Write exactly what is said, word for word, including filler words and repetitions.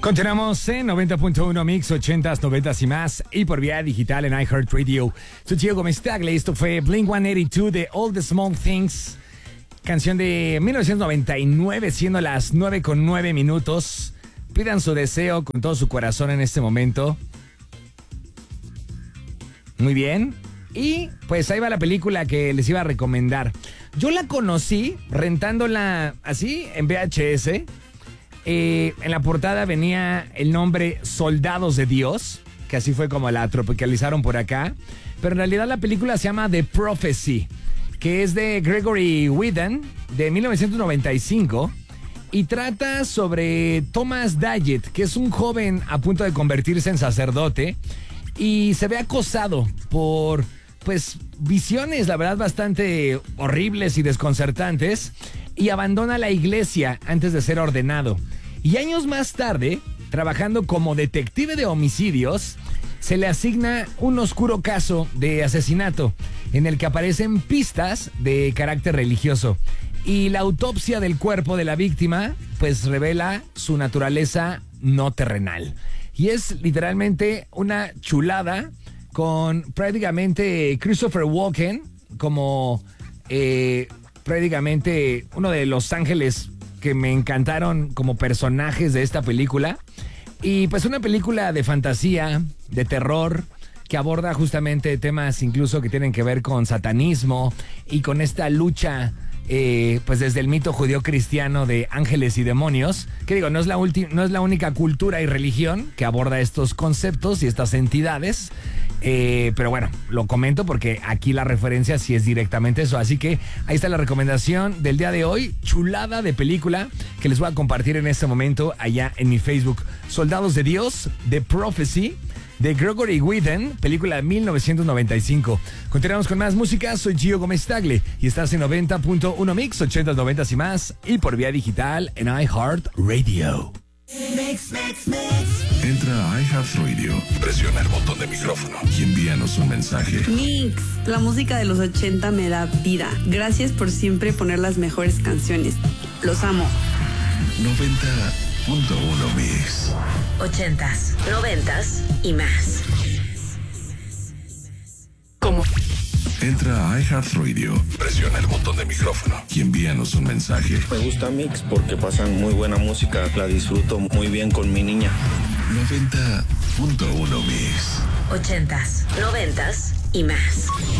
Continuamos en noventa punto uno Mix, ochentas, noventas y más, y por vía digital en iHeartRadio. Soy Gio Gómez Tagle. Esto fue Blink ciento ochenta y dos de All the Small Things, canción de mil novecientos noventa y nueve, siendo las nueve con nueve minutos. Pidan su deseo con todo su corazón en este momento. Muy bien. Y pues ahí va la película que les iba a recomendar. Yo la conocí rentándola así en V H S. Eh, en la portada venía el nombre Soldados de Dios, que así fue como la tropicalizaron por acá. Pero en realidad la película se llama The Prophecy, que es de Gregory Whedon, de mil novecientos noventa y cinco. Y trata sobre Thomas Daggett, que es un joven a punto de convertirse en sacerdote. Y se ve acosado por, pues, visiones, la verdad, bastante horribles y desconcertantes. Y abandona la iglesia antes de ser ordenado. Y años más tarde, trabajando como detective de homicidios, se le asigna un oscuro caso de asesinato en el que aparecen pistas de carácter religioso. Y la autopsia del cuerpo de la víctima, pues, revela su naturaleza no terrenal. Y es literalmente una chulada con prácticamente Christopher Walken como... Eh, prácticamente uno de los ángeles que me encantaron como personajes de esta película. Y pues una película de fantasía, de terror, que aborda justamente temas incluso que tienen que ver con satanismo y con esta lucha, eh, pues desde el mito judío-cristiano de ángeles y demonios. Que digo, no es la ulti- no es la única cultura y religión que aborda estos conceptos y estas entidades. Eh, pero bueno, lo comento porque aquí la referencia sí es directamente eso. Así que ahí está la recomendación del día de hoy. Chulada de película que les voy a compartir en este momento allá en mi Facebook. Soldados de Dios, The Prophecy, de Gregory Whedon, película de mil novecientos noventa y cinco. Continuamos con más música. Soy Gio Gómez Tagle y estás en noventa punto uno Mix, ochentas, noventas y más, y por vía digital en iHeartRadio. Mix, mix, mix. Entra a iHeartRadio, presiona el botón de micrófono y envíanos un mensaje. Mix, la música de los ochenta me da vida. Gracias por siempre poner las mejores canciones. Los amo. noventa punto uno Mix. Ochentas, noventas y más. ¿Cómo? Entra a iHeartRadio, presiona el botón de micrófono y envíanos un mensaje. Me gusta Mix porque pasan muy buena música, la disfruto muy bien con mi niña. noventa punto uno Mix. Ochentas, noventas y más.